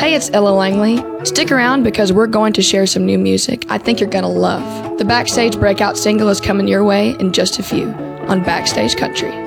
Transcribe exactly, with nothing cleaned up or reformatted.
Hey, it's Ella Langley. Stick around because we're going to share some new music I think you're gonna love. The Backstage Breakout single is coming your way in just a few on Backstage Country.